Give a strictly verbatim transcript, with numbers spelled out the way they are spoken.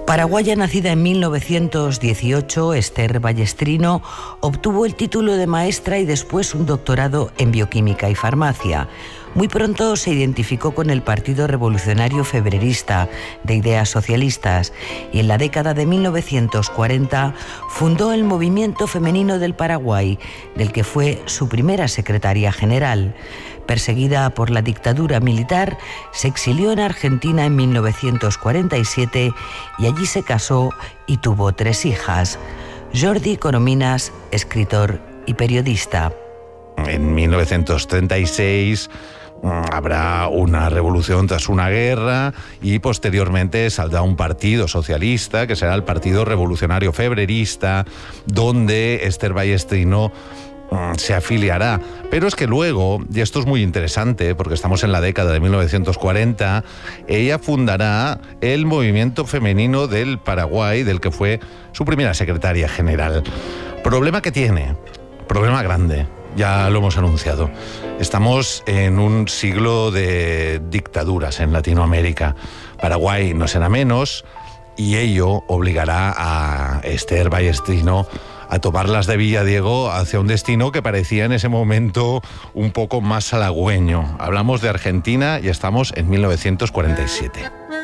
Paraguaya nacida en mil novecientos dieciocho, Esther Ballestrino obtuvo el título de maestra y después un doctorado en bioquímica y farmacia. Muy pronto se identificó con el Partido Revolucionario Febrerista, de ideas socialistas, y en la década de mil novecientos cuarenta fundó el Movimiento Femenino del Paraguay, del que fue su primera secretaria general. Perseguida por la dictadura militar, se exilió en Argentina en mil novecientos cuarenta y siete y allí se casó y tuvo tres hijas. Jordi Corominas, escritor y periodista. En mil novecientos treinta y seis habrá una revolución tras una guerra y posteriormente saldrá un partido socialista que será el Partido Revolucionario Febrerista, donde Esther Ballestrino se afiliará. Pero es que luego, y esto es muy interesante porque estamos en la década de mil novecientos cuarenta, ella fundará el Movimiento Femenino del Paraguay, del que fue su primera secretaria general. Problema que tiene, problema grande, ya lo hemos anunciado. Estamos en un siglo de dictaduras en Latinoamérica. Paraguay no será menos y ello obligará a Esther Ballestrino a tomarlas de Villadiego hacia un destino que parecía en ese momento un poco más halagüeño. Hablamos de Argentina y estamos en mil novecientos cuarenta y siete.